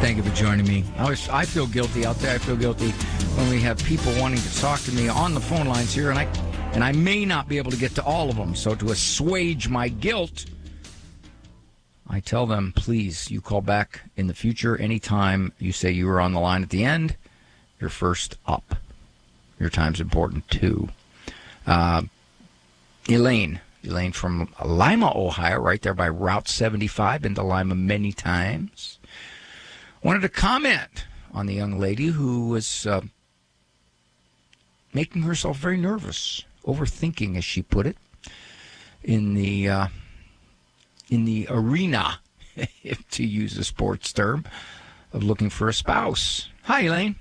Thank you for joining me. I feel guilty out there. I feel guilty when we have people wanting to talk to me on the phone lines here, and I may not be able to get to all of them. So to assuage my guilt, I tell them, please, you call back in the future anytime you say you were on the line at the end. You're first up. Your time's important, too. Elaine from Lima, Ohio, right there by Route 75. Been to Lima many times. Wanted to comment on the young lady who was making herself very nervous, overthinking, as she put it, in the arena, to use a sports term, of looking for a spouse. Hi, Elaine.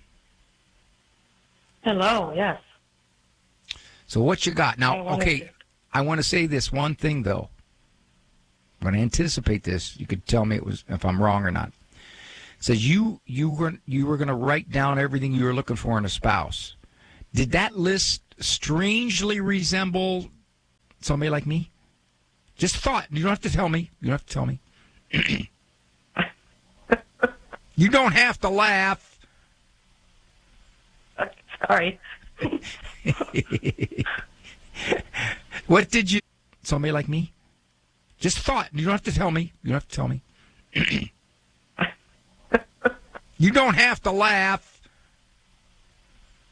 Hello, yes. So what you got? Now, okay, I want to say this one thing, though. I'm going to anticipate this. You could tell me if I'm wrong or not. It says you were going to write down everything you were looking for in a spouse. Did that list strangely resemble somebody like me? Just thought. You don't have to tell me. You don't have to tell me. You don't have to laugh. Sorry. What did you... Somebody like me? Just thought. You don't have to tell me. You don't have to tell me. You don't have to laugh.